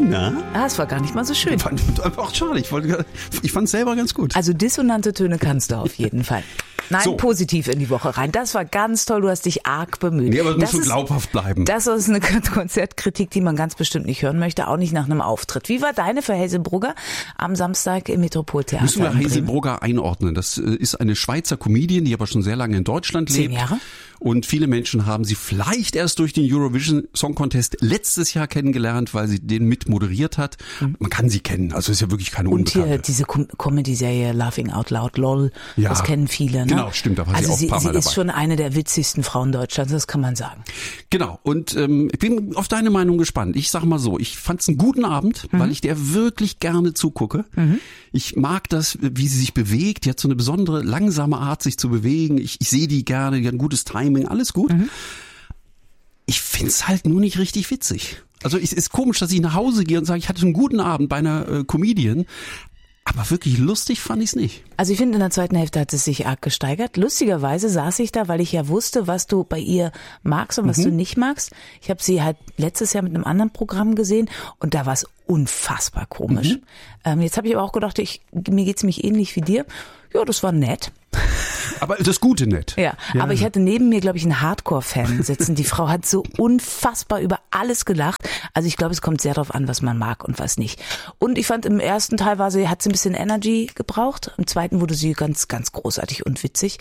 Na? Es war gar nicht mal so schön. Ach, schade, ich fand es selber ganz gut. Also dissonante Töne kannst du auf jeden Fall. Nein, so. Positiv in die Woche rein. Das war ganz toll, du hast dich arg bemüht. Nee, aber es muss so glaubhaft bleiben. Das ist eine Konzertkritik, die man ganz bestimmt nicht hören möchte, auch nicht nach einem Auftritt. Wie war deine für Hazelbrugger am Samstag im Metropoltheater? Müssen wir Hazelbrugger einordnen. Das ist eine Schweizer Comedian, die aber schon sehr lange in Deutschland lebt. 10 Jahre? Und viele Menschen haben sie vielleicht erst durch den Eurovision Song Contest letztes Jahr kennengelernt, weil sie den mit moderiert hat. Man kann sie kennen, also ist ja wirklich keine Unbekannte. Und hier diese Comedy-Serie Laughing Out Loud, LOL, ja, das kennen viele. Ne? Genau, stimmt, da war sie auch ein paar Mal dabei. Also sie ist schon eine der witzigsten Frauen Deutschlands, das kann man sagen. Genau, und ich bin auf deine Meinung gespannt. Ich sag mal so, ich fand es einen guten Abend, weil ich der wirklich gerne zugucke. Ich mag das, wie sie sich bewegt. Die hat so eine besondere, langsame Art, sich zu bewegen. Ich sehe die gerne, die hat ein gutes Timing. Alles gut. Ich find's halt nur nicht richtig witzig. Also es ist komisch, dass ich nach Hause gehe und sage, ich hatte einen guten Abend bei einer Comedian. Aber wirklich lustig fand ich's nicht. Also ich finde, in der zweiten Hälfte hat es sich arg gesteigert. Lustigerweise saß ich da, weil ich ja wusste, was du bei ihr magst und was du nicht magst. Ich habe sie halt letztes Jahr mit einem anderen Programm gesehen und da war es unfassbar komisch. Jetzt habe ich aber auch gedacht, mir geht's mich ähnlich wie dir. Ja, das war nett. Aber das Gute nett. Ja, aber ich hatte neben mir, glaube ich, einen Hardcore-Fan sitzen. Die Frau hat so unfassbar über alles gelacht. Also ich glaube, es kommt sehr darauf an, was man mag und was nicht. Und ich fand, im ersten Teil hat sie ein bisschen Energy gebraucht. Im zweiten wurde sie ganz, ganz großartig und witzig.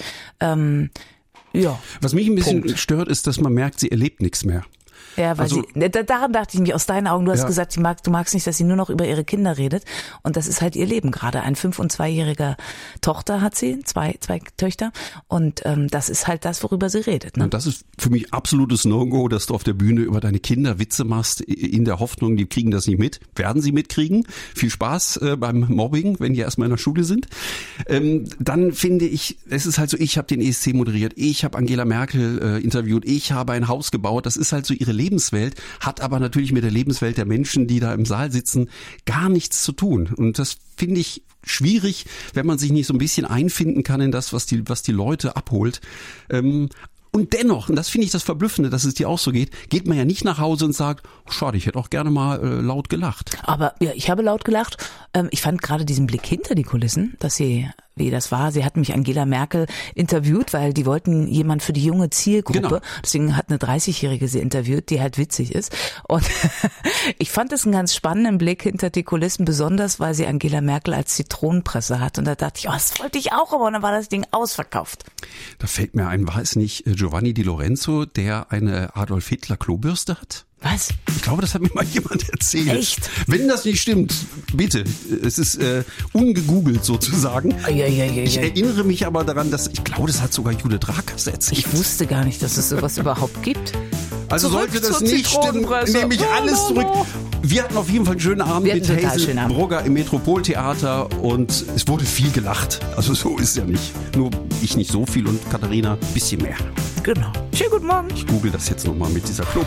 Ja. Was mich ein bisschen stört, ist, dass man merkt, sie erlebt nichts mehr. Ja, weil daran dachte ich mich aus deinen Augen, du hast gesagt, du magst nicht, dass sie nur noch über ihre Kinder redet. Und das ist halt ihr Leben gerade. Ein 5- und 2-jähriger Tochter hat sie, zwei Töchter. Und das ist halt das, worüber sie redet. Ne? Und das ist für mich absolutes No-Go, dass du auf der Bühne über deine Kinder Witze machst, in der Hoffnung, die kriegen das nicht mit. Werden sie mitkriegen. Viel Spaß beim Mobbing, wenn die erstmal in der Schule sind. Dann finde ich, es ist halt so, ich habe den ESC moderiert, ich habe Angela Merkel interviewt, ich habe ein Haus gebaut. Das ist halt so ihre Lebenswelt, hat aber natürlich mit der Lebenswelt der Menschen, die da im Saal sitzen, gar nichts zu tun. Und das finde ich schwierig, wenn man sich nicht so ein bisschen einfinden kann in das, was die Leute abholt. Und dennoch, und das finde ich das Verblüffende, dass es dir auch so geht man ja nicht nach Hause und sagt, oh, schade, ich hätte auch gerne mal laut gelacht. Aber ja, ich habe laut gelacht. Ich fand gerade diesen Blick hinter die Kulissen, wie das war. Sie hat mich Angela Merkel interviewt, weil die wollten jemand für die junge Zielgruppe. Genau. Deswegen hat eine 30-Jährige sie interviewt, die halt witzig ist. Und ich fand es einen ganz spannenden Blick hinter die Kulissen, besonders weil sie Angela Merkel als Zitronenpresse hat. Und da dachte ich, das wollte ich auch, aber dann war das Ding ausverkauft. Da fällt mir ein, war es nicht Giovanni Di Lorenzo, der eine Adolf Hitler Klobürste hat? Was? Ich glaube, das hat mir mal jemand erzählt. Echt? Wenn das nicht stimmt, bitte. Es ist ungegoogelt sozusagen. Ich erinnere mich aber daran, dass ich glaube, das hat sogar Judith Rakers erzählt. Ich wusste gar nicht, dass es sowas überhaupt gibt. Also sollte das nicht stimmen, nehme ich alles zurück. Wir hatten auf jeden Fall einen schönen Abend mit Hazelbrugger im Metropoltheater und es wurde viel gelacht. Also so ist es ja nicht. Nur ich nicht so viel und Katharina ein bisschen mehr. Genau. Schönen guten Morgen. Ich google das jetzt nochmal mit dieser Klo.